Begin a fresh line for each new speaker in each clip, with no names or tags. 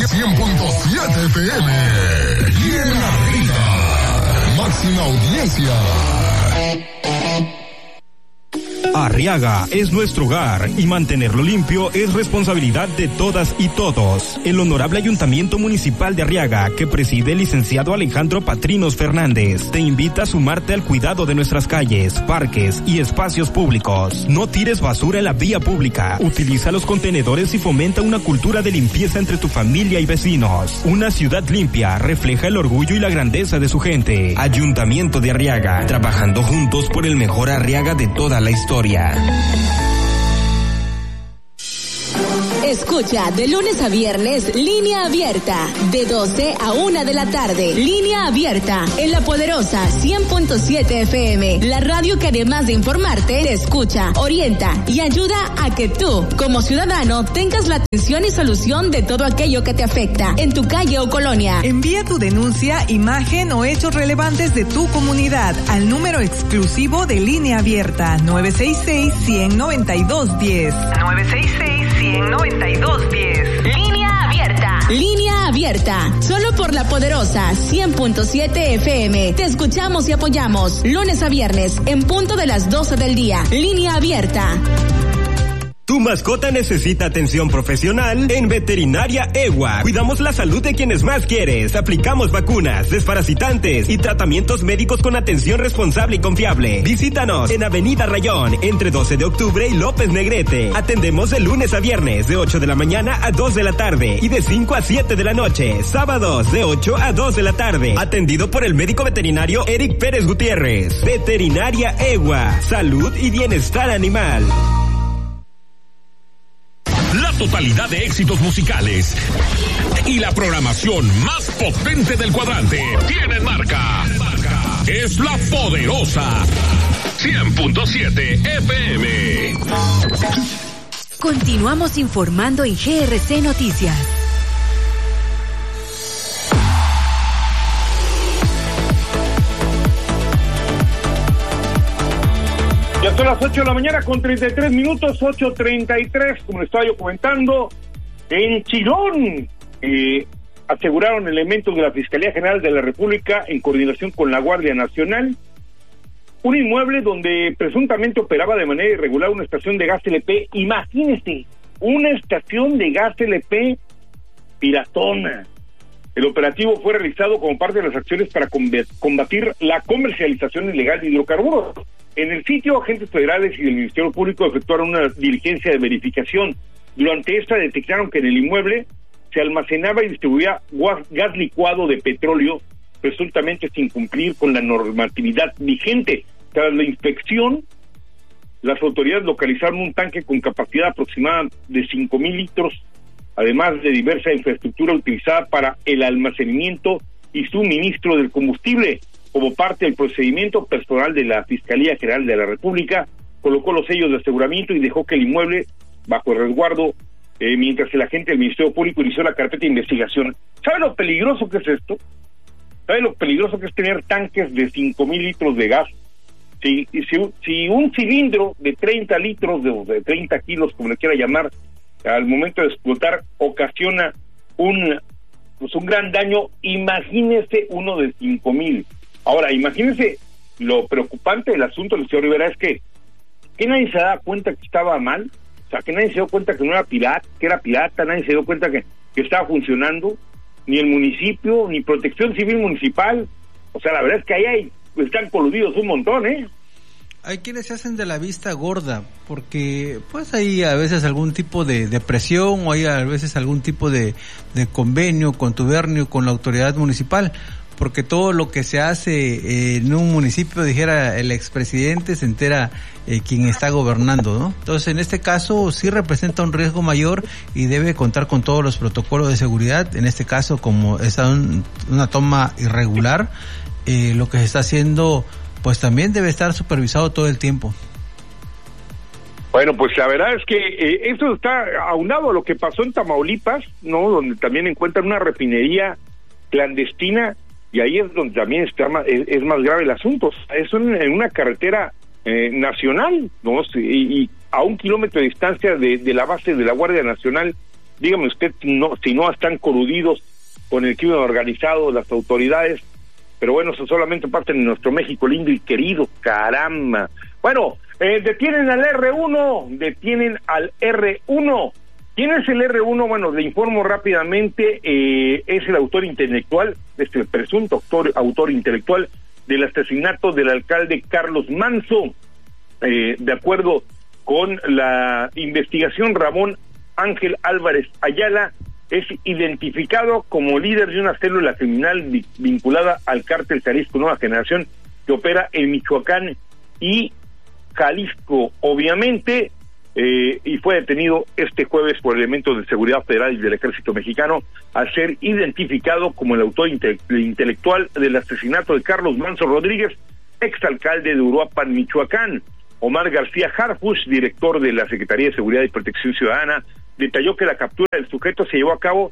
100.7 FM. Y en arriba, máxima audiencia.
Arriaga es nuestro hogar y mantenerlo limpio es responsabilidad de todas y todos. El Honorable Ayuntamiento Municipal de Arriaga, que preside el licenciado Alejandro Patrinos Fernández, te invita a sumarte al cuidado de nuestras calles, parques y espacios públicos. No tires basura en la vía pública, utiliza los contenedores y fomenta una cultura de limpieza entre tu familia y vecinos. Una ciudad limpia refleja el orgullo y la grandeza de su gente. Ayuntamiento de Arriaga, trabajando juntos por el mejor Arriaga de toda la historia.
Escucha de lunes a viernes Línea Abierta, de 12 a 1 de la tarde. Línea Abierta, en la poderosa 100.7 FM. La radio que además de informarte, te escucha, orienta y ayuda a que tú, como ciudadano, tengas la atención y solución de todo aquello que te afecta en tu calle o colonia.
Envía tu denuncia, imagen o hechos relevantes de tu comunidad al número exclusivo de Línea Abierta, 966-100-9210. 966-100-9210.
Línea Abierta. Línea Abierta. Solo por la poderosa 100.7 FM. Te escuchamos y apoyamos. Lunes a viernes, en punto de las 12 del día. Línea Abierta.
Tu mascota necesita atención profesional en Veterinaria EWA. Cuidamos la salud de quienes más quieres. Aplicamos vacunas, desparasitantes y tratamientos médicos con atención responsable y confiable. Visítanos en Avenida Rayón, entre 12 de octubre y López Negrete. Atendemos de lunes a viernes, de 8 de la mañana a 2 de la tarde y de 5 a 7 de la noche. Sábados, de 8 a 2 de la tarde. Atendido por el médico veterinario Eric Pérez Gutiérrez. Veterinaria EWA. Salud y bienestar animal.
La totalidad de éxitos musicales y la programación más potente del cuadrante tienen marca. Es la poderosa 100.7 FM.
Continuamos informando en GRC Noticias.
Ya son las 8 de la mañana con 33 minutos, 8:33, como les estaba yo comentando. En Chirón aseguraron elementos de la Fiscalía General de la República en coordinación con la Guardia Nacional un inmueble donde presuntamente operaba de manera irregular una estación de gas LP. Imagínense, una estación de gas LP piratona. El operativo fue realizado como parte de las acciones para combatir la comercialización ilegal de hidrocarburos. En el sitio, agentes federales y del Ministerio Público efectuaron una diligencia de verificación. Durante esta detectaron que en el inmueble se almacenaba y distribuía gas licuado de petróleo, presuntamente sin cumplir con la normatividad vigente. Tras la inspección, las autoridades localizaron un tanque con capacidad aproximada de 5,000 litros, además de diversa infraestructura utilizada para el almacenamiento y suministro del combustible. Como parte del procedimiento, personal de la Fiscalía General de la República colocó los sellos de aseguramiento y dejó que el inmueble bajo el resguardo, mientras el agente del Ministerio Público inició la carpeta de investigación. ¿Sabe lo peligroso que es esto? ¿Sabe lo peligroso que es tener tanques de 5,000 litros de gas? Si un cilindro de 30 litros, de 30 kilos, como le quiera llamar, al momento de explotar, ocasiona un gran daño, imagínese uno de 5,000. Ahora, imagínense lo preocupante del asunto, el señor Rivera, es que nadie se da cuenta que estaba mal, o sea, que nadie se dio cuenta que no era pirata, nadie se dio cuenta que estaba funcionando, ni el municipio, ni Protección Civil Municipal. O sea, la verdad es que ahí están coludidos un montón, ¿eh?
Hay quienes se hacen de la vista gorda, porque pues hay a veces algún tipo de presión, o hay a veces algún tipo de convenio, contubernio con la autoridad municipal, porque todo lo que se hace en un municipio, dijera el expresidente, se entera quien está gobernando, ¿no? Entonces, en este caso, sí representa un riesgo mayor y debe contar con todos los protocolos de seguridad. En este caso, como es una toma irregular, lo que se está haciendo, pues también debe estar supervisado todo el tiempo.
Bueno, pues la verdad es que eso está aunado a lo que pasó en Tamaulipas, ¿no? Donde también encuentran una refinería clandestina. Y ahí es donde también es más grave el asunto. Es en una carretera nacional, ¿no? Y a 1 kilómetro de distancia de la base de la Guardia Nacional dígame usted si no están coludidos con el crimen organizado, las autoridades, pero bueno, eso solamente pasa en nuestro México lindo y querido, caramba. Bueno, detienen al R1. ¿Quién es el R1? Bueno, le informo rápidamente, es el autor intelectual, el presunto autor intelectual del asesinato del alcalde Carlos Manso. De acuerdo con la investigación, Ramón Ángel Álvarez Ayala es identificado como líder de una célula criminal vinculada al cártel Jalisco Nueva Generación que opera en Michoacán y Jalisco, obviamente, y fue detenido este jueves por elementos de seguridad federal y del ejército mexicano al ser identificado como el autor intelectual del asesinato de Carlos Manso Rodríguez, exalcalde de Uruapan, Michoacán. Omar García Harfuch, director de la Secretaría de Seguridad y Protección Ciudadana, detalló que la captura del sujeto se llevó a cabo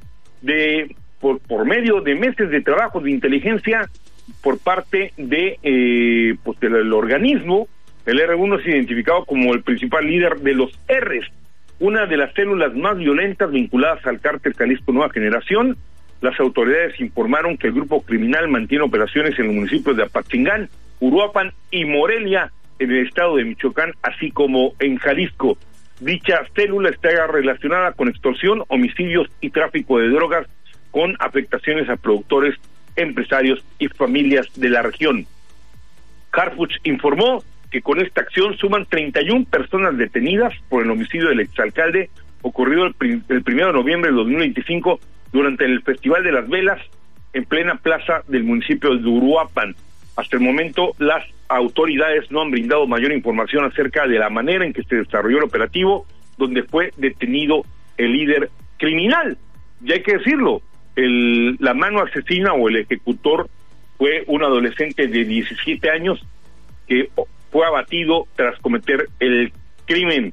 por medio de meses de trabajo de inteligencia por parte de del organismo. El R1 es identificado como el principal líder de los R's, una de las células más violentas vinculadas al cártel Jalisco Nueva Generación. Las autoridades informaron que el grupo criminal mantiene operaciones en los municipios de Apatzingán, Uruapan y Morelia, en el estado de Michoacán, así como en Jalisco. Dicha célula está relacionada con extorsión, homicidios y tráfico de drogas, con afectaciones a productores, empresarios y familias de la región. Harfuch informó que con esta acción suman 31 personas detenidas por el homicidio del exalcalde ocurrido el 1 de noviembre de 2025 durante el Festival de las Velas en plena plaza del municipio de Uruapan. Hasta el momento, las autoridades no han brindado mayor información acerca de la manera en que se desarrolló el operativo, donde fue detenido el líder criminal. Y hay que decirlo, la mano asesina o el ejecutor fue un adolescente de 17 años que fue abatido tras cometer el crimen.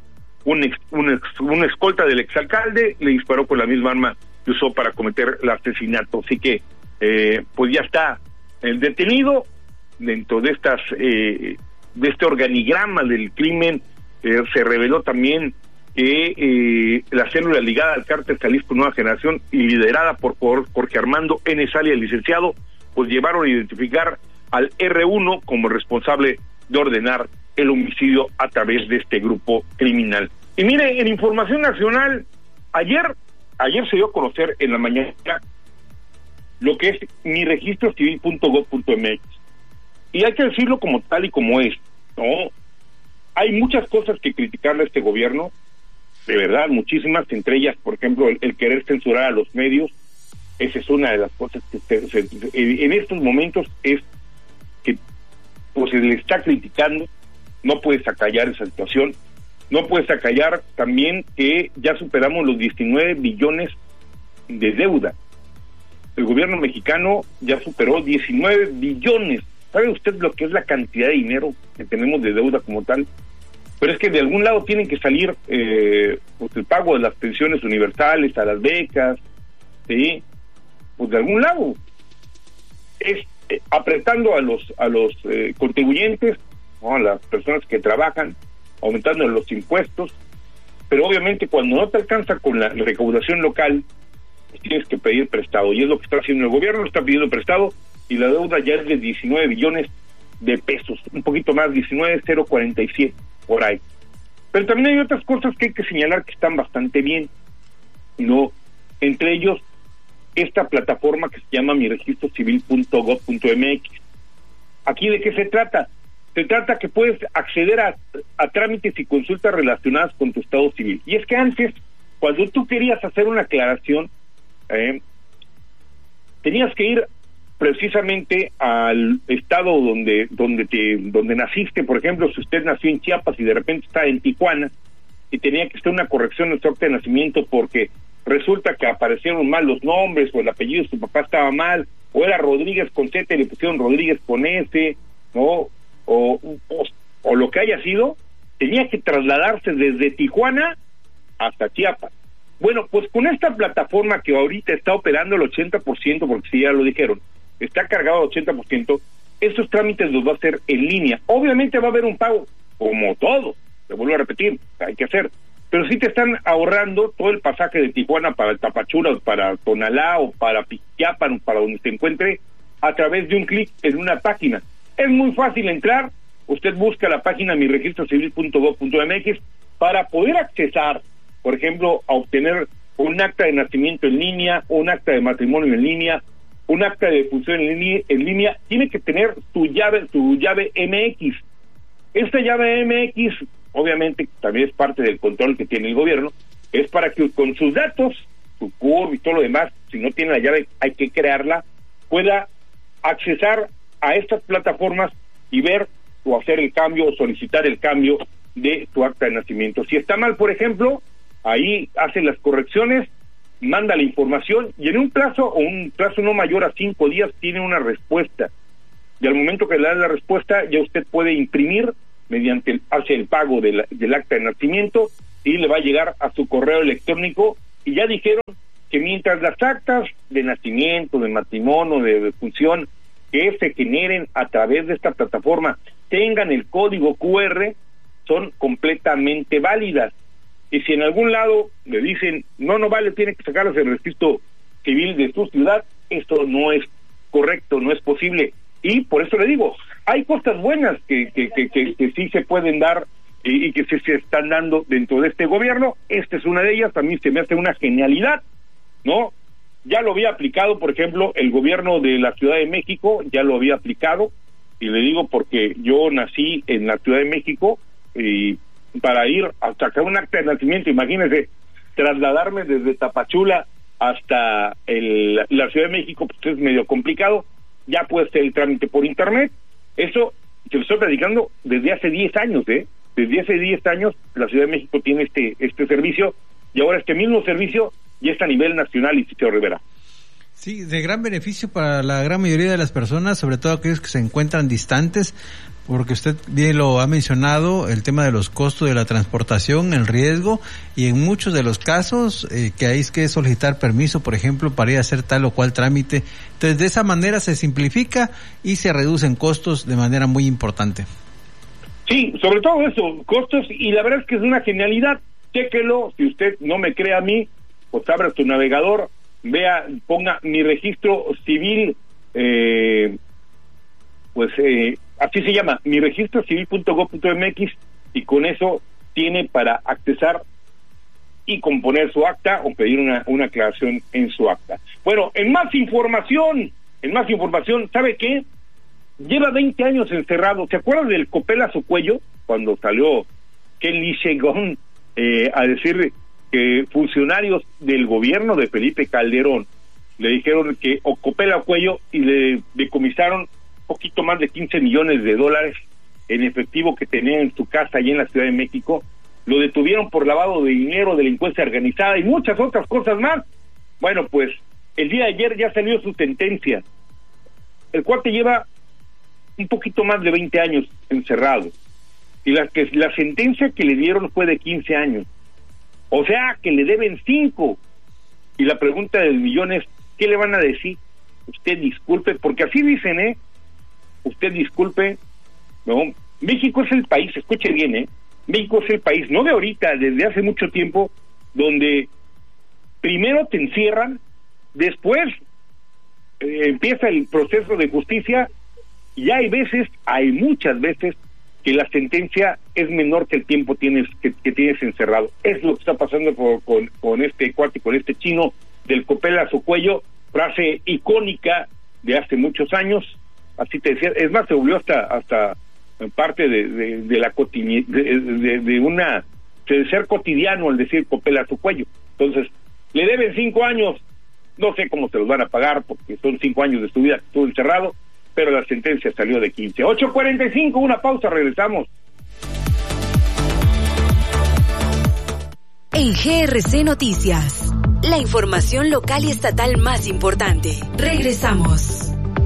Un escolta del exalcalde le disparó con la misma arma que usó para cometer el asesinato. Así que, pues ya está detenido. Dentro de de este organigrama del crimen, se reveló también que la célula ligada al cártel Jalisco Nueva Generación y liderada por Jorge Armando N. Salia, el licenciado, pues llevaron a identificar al R1 como responsable de ordenar el homicidio a través de este grupo criminal. Y mire, en información nacional, ayer se dio a conocer en la mañana lo que es miregistrocivil.gov.mx. Y hay que decirlo como tal y como es, ¿no? Hay muchas cosas que criticarle a este gobierno, de verdad, muchísimas, entre ellas, por ejemplo, el querer censurar a los medios. Esa es una de las cosas que en estos momentos es que pues se le está criticando. No puedes acallar esa situación, no puedes acallar también que ya superamos los 19 billones de deuda. El gobierno mexicano ya superó 19 billones. ¿Sabe usted lo que es la cantidad de dinero que tenemos de deuda como tal? Pero es que de algún lado tienen que salir pues el pago de las pensiones universales, a las becas, ¿sí? Pues de algún lado. Es apretando a los contribuyentes, ¿no? A las personas que trabajan, aumentando los impuestos, pero obviamente cuando no te alcanza con la recaudación local, pues tienes que pedir prestado, y es lo que está haciendo el gobierno, está pidiendo prestado, y la deuda ya es de 19 billones de pesos, un poquito más, 19,047 por ahí. Pero también hay otras cosas que hay que señalar que están bastante bien, ¿no? Entre ellos, esta plataforma que se llama miregistrocivil.gov.mx. ¿Aquí de qué se trata? Se trata que puedes acceder a trámites y consultas relacionadas con tu estado civil. Y es que antes, cuando tú querías hacer una aclaración, tenías que ir precisamente al estado donde naciste. Por ejemplo, si usted nació en Chiapas y de repente está en Tijuana, y tenía que hacer una corrección en su acta de nacimiento porque resulta que aparecieron mal los nombres, o el apellido de su papá estaba mal, o era Rodríguez con Z y le pusieron Rodríguez con S, ¿no? O lo que haya sido, tenía que trasladarse desde Tijuana hasta Chiapas. Bueno, pues con esta plataforma que ahorita está operando el 80%, porque sí, ya lo dijeron, está cargado al 80%, estos trámites los va a hacer en línea. Obviamente va a haber un pago, como todo, le vuelvo a repetir, hay que hacer, pero sí te están ahorrando todo el pasaje de Tijuana para Tapachula, para Tonalá o para Piquiapan, para donde se encuentre, a través de un clic en una página. Es muy fácil entrar, usted busca la página miregistrocivil.gov.mx para poder accesar, por ejemplo, a obtener un acta de nacimiento en línea, un acta de matrimonio en línea, un acta de defunción en línea, tiene que tener tu llave MX. Esta llave MX, obviamente, también es parte del control que tiene el gobierno, es para que con sus datos, su CURP y todo lo demás, si no tiene la llave, hay que crearla, pueda accesar a estas plataformas y ver o hacer el cambio o solicitar el cambio de tu acta de nacimiento. Si está mal, por ejemplo, ahí hace las correcciones, manda la información y en un plazo no mayor a 5 días tiene una respuesta. Y al momento que le dan la respuesta, ya usted puede imprimir hace el pago del acta de nacimiento y le va a llegar a su correo electrónico. Y ya dijeron que mientras las actas de nacimiento, de matrimonio, de defunción que se generen a través de esta plataforma tengan el código QR, son completamente válidas. Y si en algún lado le dicen, no vale, tiene que sacarlas del registro civil de su ciudad, esto no es correcto, no es posible. Y por eso le digo, hay cosas buenas que sí se pueden dar y que se están dando dentro de este gobierno. Esta es una de ellas, también se me hace una genialidad, ¿no? Ya lo había aplicado, por ejemplo, el gobierno de la Ciudad de México, ya lo había aplicado, y le digo porque yo nací en la Ciudad de México, y para ir a sacar un acta de nacimiento, imagínense, trasladarme desde Tapachula hasta la Ciudad de México, pues es medio complicado. Ya puede ser el trámite por internet. Eso se lo estoy platicando desde hace 10 años, Desde hace 10 años la Ciudad de México tiene este servicio, y ahora este mismo servicio ya está a nivel nacional, Isidro Rivera.
Sí, de gran beneficio para la gran mayoría de las personas, sobre todo aquellos que se encuentran distantes, porque usted bien lo ha mencionado, el tema de los costos de la transportación, el riesgo, y en muchos de los casos que hay que solicitar permiso, por ejemplo, para ir a hacer tal o cual trámite. Entonces, de esa manera se simplifica y se reducen costos de manera muy importante. Sí, sobre todo eso, costos, y la verdad es que es una genialidad. Chéquelo, si usted no me cree a mí, pues abra tu navegador, vea, ponga mi registro civil, así se llama, miregistrocivil.gov.mx, y con eso tiene para accesar y componer su acta o pedir una aclaración en su acta. Bueno, en más información, ¿sabe qué? Lleva 20 años encerrado. ¿Se acuerdan del copel a su cuello? Cuando salió Kelly Chegón a decir que funcionarios del gobierno de Felipe Calderón le dijeron que o copel a cuello, y le decomisaron poquito más de 15 millones de dólares en efectivo que tenía en su casa allí en la Ciudad de México. Lo detuvieron por lavado de dinero, delincuencia organizada y muchas otras cosas más. Bueno, pues el día de ayer ya salió su sentencia. El cuate lleva un poquito más de 20 años encerrado, y la sentencia que le dieron fue de 15 años. O sea, que le deben 5. Y la pregunta del millón es, ¿qué le van a decir? Usted disculpe, porque así dicen, usted disculpe, no, México es el país, escuche bien, México es el país, no de ahorita, desde hace mucho tiempo, donde primero te encierran, después empieza el proceso de justicia, y hay muchas veces, que la sentencia es menor que el tiempo que tienes encerrado. Es lo que está pasando con este cuate, con este chino del copel a su cuello, frase icónica de hace muchos años. Así te decía, es más, se volvió hasta parte de la de ser cotidiano al decir copel a su cuello. Entonces, le deben 5 años, no sé cómo se los van a pagar, porque son 5 años de su vida que estuvo encerrado, pero la sentencia salió de 15. 8:45, una pausa, regresamos.
En GRC Noticias, la información local y estatal más importante. Regresamos.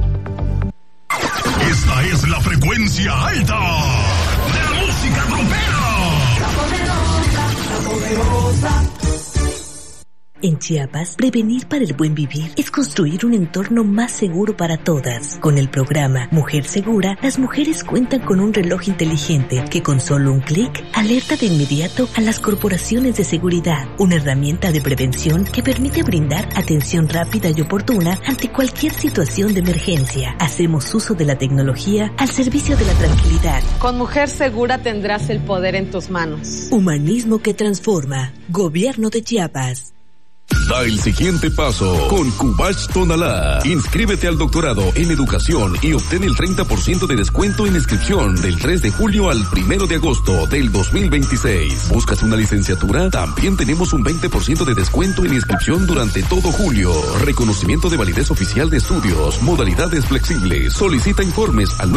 Esta es la frecuencia alta de la música trompera. La poderosa.
En Chiapas, prevenir para el buen vivir es construir un entorno más seguro para todas. Con el programa Mujer Segura, las mujeres cuentan con un reloj inteligente que con solo un clic alerta de inmediato a las corporaciones de seguridad. Una herramienta de prevención que permite brindar atención rápida y oportuna ante cualquier situación de emergencia. Hacemos uso de la tecnología al servicio de la tranquilidad.
Con Mujer Segura tendrás el poder en tus manos.
Humanismo que transforma. Gobierno de Chiapas.
Da el siguiente paso con Cubach Tonalá. Inscríbete al doctorado en educación y obtén el 30% de descuento en inscripción del 3 de julio al 1 de agosto del 2026. ¿Buscas una licenciatura? También tenemos un 20% de descuento en inscripción durante todo julio. Reconocimiento de validez oficial de estudios. Modalidades flexibles. Solicita informes al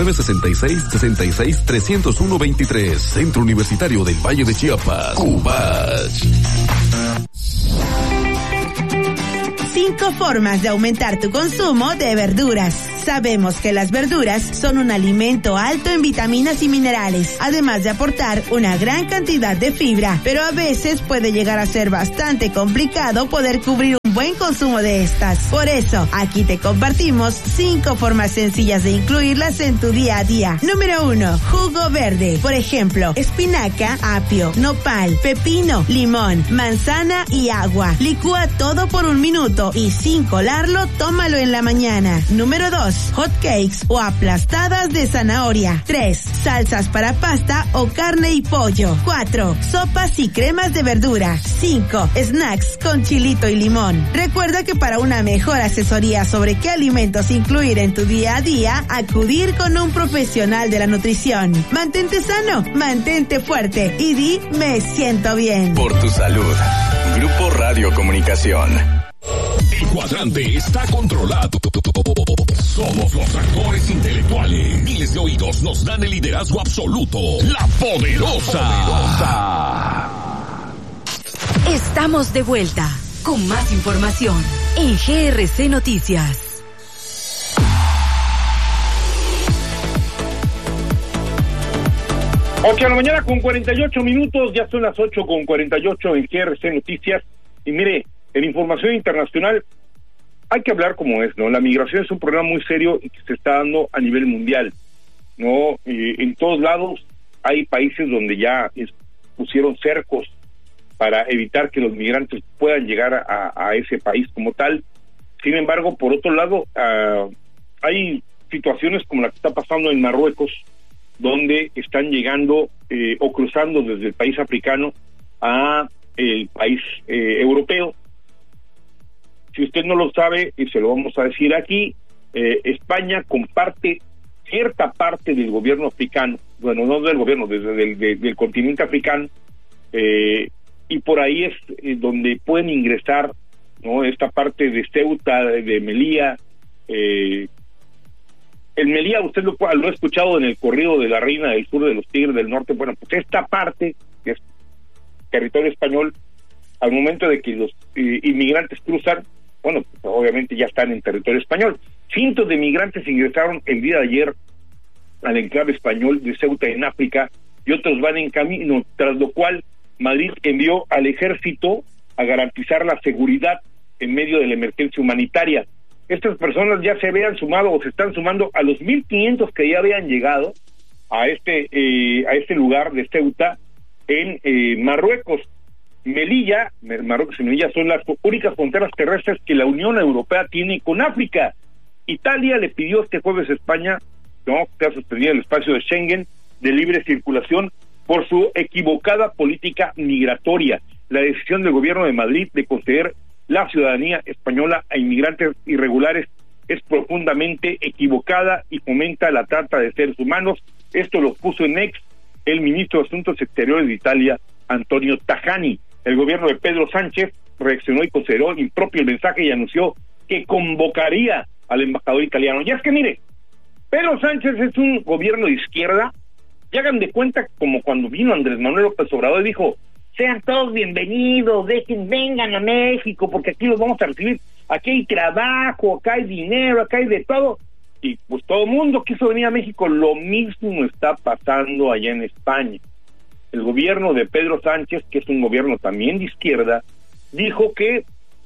966-66-301-23. Centro Universitario del Valle de Chiapas. Cubach.
5 formas de aumentar tu consumo de verduras. Sabemos que las verduras son un alimento alto en vitaminas y minerales, además de aportar una gran cantidad de fibra, pero a veces puede llegar a ser bastante complicado poder cubrir un buen consumo de estas. Por eso, aquí te compartimos 5 formas sencillas de incluirlas en tu día a día. Número 1, jugo verde. Por ejemplo, espinaca, apio, nopal, pepino, limón, manzana y agua. Licúa todo por 1 minuto y sin colarlo, tómalo en la mañana. Número 2, hot cakes o aplastadas de zanahoria. 3, salsas para pasta o carne y pollo. 4, sopas y cremas de verdura. 5, snacks con chilito y limón. Recuerda que para una mejor asesoría sobre qué alimentos incluir en tu día a día, acudir con un profesional de la nutrición. Mantente sano, mantente fuerte y di me siento bien.
Por tu salud. Grupo Radio Comunicación.
El cuadrante está controlado. Somos los actores intelectuales. Miles de oídos nos dan el liderazgo absoluto. La Poderosa.
Estamos de vuelta con más información en GRC Noticias.
8 de la mañana con 48 minutos, ya son las 8 con 48 en GRC Noticias. Y mire, en información internacional hay que hablar como es, ¿no? La migración es un problema muy serio y que se está dando a nivel mundial, ¿no? En todos lados hay países donde ya pusieron cercos para evitar que los migrantes puedan llegar a ese país como tal. Sin embargo, por otro lado, hay situaciones como la que está pasando en Marruecos, donde están llegando o cruzando desde el país africano a el país europeo. Si usted no lo sabe, y se lo vamos a decir aquí, España comparte cierta parte del gobierno africano, bueno, no del gobierno, del continente africano, y por ahí es donde pueden ingresar, ¿no? Esta parte de Ceuta, de Melilla. El Melilla usted lo ha escuchado en el corrido de la Reina del Sur, de los Tigres del Norte. Bueno, pues esta parte, que es territorio español, al momento de que los inmigrantes cruzan, bueno, pues obviamente ya están en territorio español. Cientos de migrantes ingresaron el día de ayer al enclave español de Ceuta en África, y otros van en camino, tras lo cual Madrid envió al ejército a garantizar la seguridad en medio de la emergencia humanitaria. Estas personas ya se habían sumado o se están sumando a los 1,500 que ya habían llegado a este lugar de Ceuta en Marruecos. Marruecos y Melilla son las únicas fronteras terrestres que la Unión Europea tiene con África. Italia le pidió este jueves a España, ¿no?, que ha suspendido el espacio de Schengen de libre circulación por su equivocada política migratoria. La decisión del gobierno de Madrid de conceder la ciudadanía española a inmigrantes irregulares es profundamente equivocada y fomenta la trata de seres humanos. Esto lo puso en ex el ministro de Asuntos Exteriores de Italia, Antonio Tajani. El gobierno de Pedro Sánchez reaccionó y consideró impropio el mensaje y anunció que convocaría al embajador italiano. Y es que mire, Pedro Sánchez es un gobierno de izquierda, y hagan de cuenta como cuando vino Andrés Manuel López Obrador y dijo: sean todos bienvenidos, vengan a México, porque aquí los vamos a recibir, aquí hay trabajo, acá hay dinero, acá hay de todo. Y pues todo el mundo quiso venir a México. Lo mismo está pasando allá en España. El gobierno de Pedro Sánchez, que es un gobierno también de izquierda, dijo que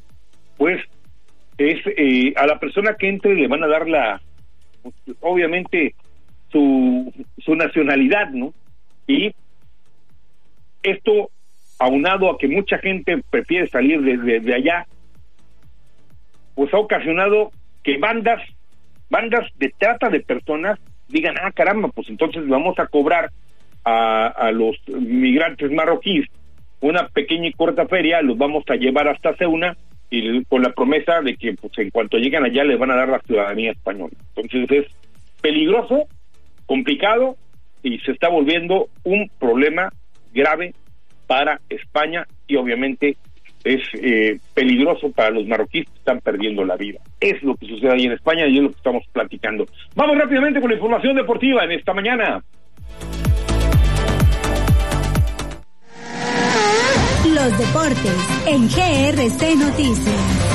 pues es a la persona que entre le van a dar obviamente su nacionalidad, ¿no? Y esto, aunado a que mucha gente prefiere salir de allá, pues ha ocasionado que bandas de trata de personas digan, caramba, pues entonces vamos a cobrar a los migrantes marroquíes una pequeña y corta feria, los vamos a llevar hasta Ceuta y con la promesa de que pues en cuanto lleguen allá les van a dar la ciudadanía española. Entonces es peligroso, complicado y se está volviendo un problema grave para España y obviamente es peligroso para los marroquíes que están perdiendo la vida. Es lo que sucede ahí en España y es lo que estamos platicando. Vamos rápidamente con la información deportiva en esta mañana.
Los deportes en GRC Noticias.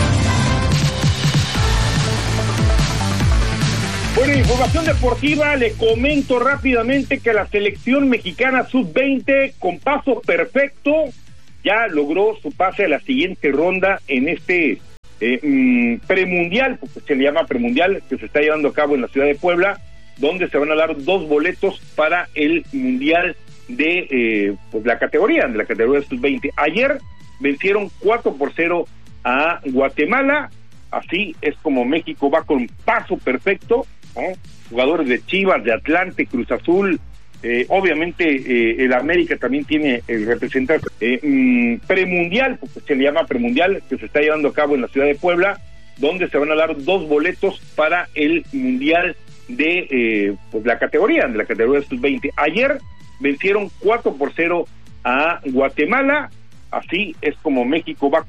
Bueno, información deportiva, le comento rápidamente que la selección mexicana sub-20 con paso perfecto ya logró su pase a la siguiente ronda en este premundial, porque se le llama premundial, que se está llevando a cabo en la ciudad de Puebla, donde se van a dar 2 boletos para el mundial de la categoría sub-20. Ayer vencieron 4-0 a Guatemala, así es como México va con paso perfecto, ¿no? Jugadores de Chivas, de Atlante, Cruz Azul, obviamente el América también tiene el representante premundial, porque se le llama premundial, que se está llevando a cabo en la ciudad de Puebla, donde se van a dar 2 boletos para el mundial de la categoría sub-20. Ayer vencieron 4-0 a Guatemala, así es como México va con